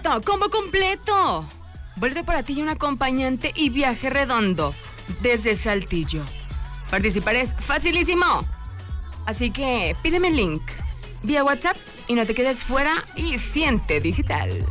completo, combo completo. Boleto para ti y un acompañante y viaje redondo desde Saltillo. Participar es facilísimo. Así que pídeme el link vía WhatsApp y no te quedes fuera y siente digital.